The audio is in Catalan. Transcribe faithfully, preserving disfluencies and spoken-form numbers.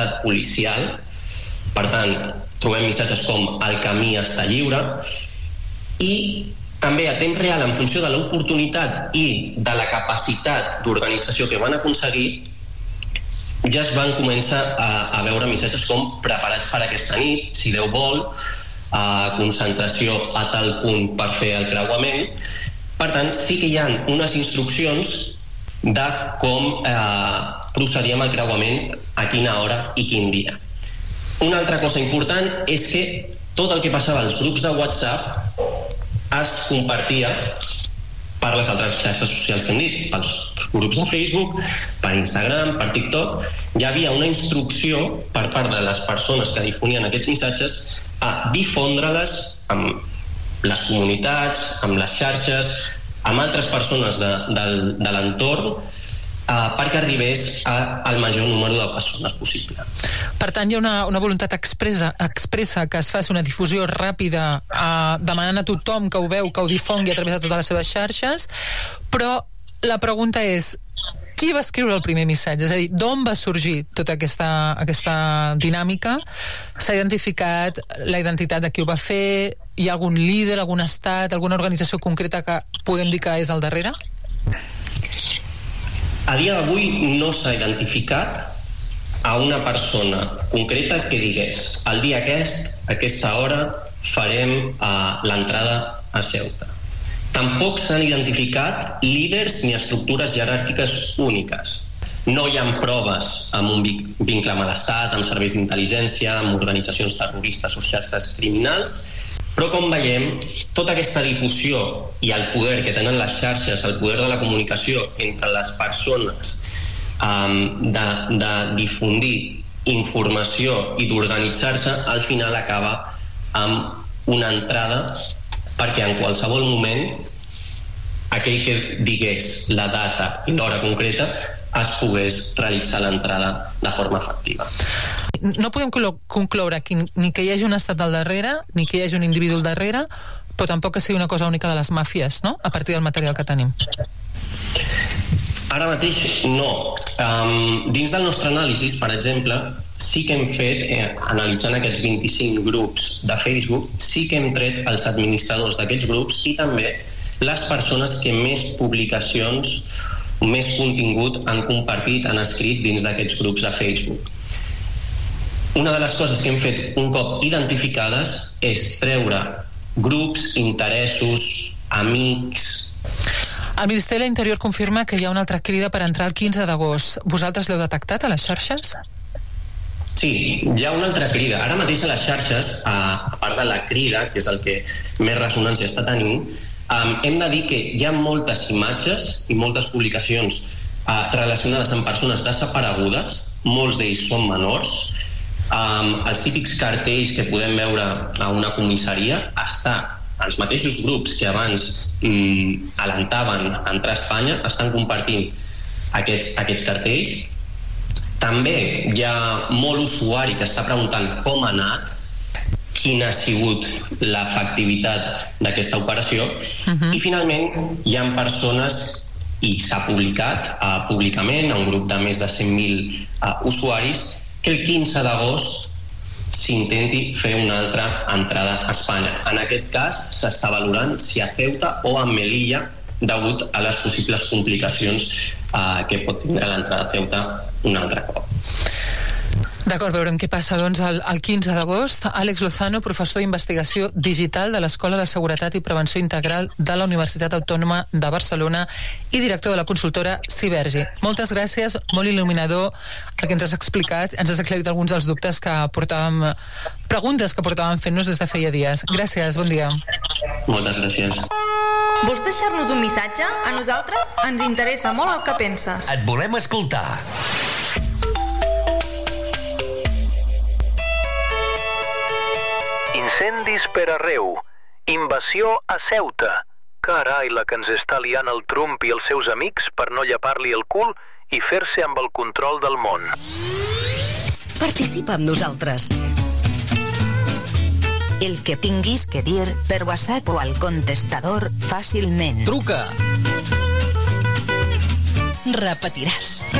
estat policial. Per tant, trobem missatges com el camí està lliure, i també a temps real, en funció de l'oportunitat i de la capacitat d'organització que van aconseguir, ja es van començar a, a veure missatges com preparats per aquesta nit, si Déu vol, a concentració a tal punt per fer el creuament. Per tant, sí que hi ha unes instruccions de com eh, procedir amb el creuament, a quina hora i quin dia. Una altra cosa important és que tot el que passava als grups de WhatsApp es compartia per les altres xarxes socials que hem dit, pels grups de Facebook, per Instagram, per TikTok. Hi havia una instrucció per part de les persones que difonien aquests missatges a difondre-les amb les comunitats, amb les xarxes, amb altres persones de, de, de l'entorn, eh, perquè arribés a, al major número de persones possible. Per tant, hi ha una, una voluntat expressa, expressa que es faci una difusió ràpida, eh, demanant a tothom que ho veu, que ho difongui a través de totes les seves xarxes, però la pregunta és: qui va escriure el primer missatge? És a dir, d'on va sorgir tota aquesta, aquesta dinàmica? S'ha identificat la identitat de qui ho va fer? Hi ha algun líder, algun estat, alguna organització concreta que puguem dir que és al darrere? A dia d'avui no s'ha identificat a una persona concreta que digués: el dia aquest, a aquesta hora, farem uh, l'entrada a Ceuta. Tampoc s'han identificat líders ni estructures jeràrquiques úniques. No hi ha proves amb un vincle amb l'Estat, amb serveis d'intel·ligència, amb organitzacions terroristes o xarxes criminals, però com veiem, tota aquesta difusió i el poder que tenen les xarxes, el poder de la comunicació entre les persones, um, de, de difundir informació i d'organitzar-se, al final acaba amb una entrada perquè en qualsevol moment aquell que digués la data i l'hora concreta es pogués realitzar l'entrada de forma efectiva. No podem concloure que ni que hi hagi un estat al darrere, ni que hi hagi un individu al darrere, però tampoc que sigui una cosa única de les màfies, no?, a partir del material que tenim. Ara mateix no. Um, dins del nostre anàlisi, per exemple, sí que hem fet, eh, analitzant aquests vint-i-cinc grups de Facebook, sí que hem tret els administradors d'aquests grups i també les persones que més publicacions, més contingut han compartit, han escrit dins d'aquests grups de Facebook. Una de les coses que hem fet un cop identificades és treure grups, interessos, amics. El Ministeri de l'Interior confirma que hi ha una altra crida per entrar el quinze d'agost. Vosaltres l'heu detectat a les xarxes? Sí, hi ha una altra crida. Ara mateix a les xarxes, a part de la crida, que és el que més ressonància està tenint, um, hem de dir que hi ha moltes imatges i moltes publicacions uh, relacionades amb persones desaparegudes, molts d'ells són menors. Um, els típics cartells que podem veure a una comissaria està els mateixos grups que abans mm, alentaven a entrar a Espanya, estan compartint aquests, aquests cartells. També hi ha molt usuari que està preguntant com ha anat, quina ha sigut l'efectivitat d'aquesta operació, uh-huh. I finalment hi ha persones, i s'ha publicat uh, públicament a un grup de més de cent mil uh, usuaris, que el quinze d'agost s'intenti fer una altra entrada a Espanya. En aquest cas s'està valorant si a Ceuta o a Melilla, degut a les possibles complicacions eh, que pot tindre l'entrada a Ceuta un altre cop. D'acord, veurem què passa doncs el, el quinze d'agost. Àlex Lozano, professor d'investigació digital de l'Escola de Seguretat i Prevenció Integral de la Universitat Autònoma de Barcelona i director de la consultora Cibergi. Moltes gràcies, molt il·luminador el que ens has explicat, ens has aclarit alguns dels dubtes que portàvem, preguntes que portàvem fent-nos des de feia dies. Gràcies, bon dia. Moltes gràcies. Vols deixar-nos un missatge? A nosaltres ens interessa molt el que penses. Et volem escoltar. Incendis per arreu. Invasió a Ceuta. Carai, la que ens està liant el Trump i els seus amics per no llepar-li el cul i fer-se amb el control del món. Participa amb nosaltres. El que tinguis que dir per WhatsApp o al contestador fàcilment. Truca! Repetiràs.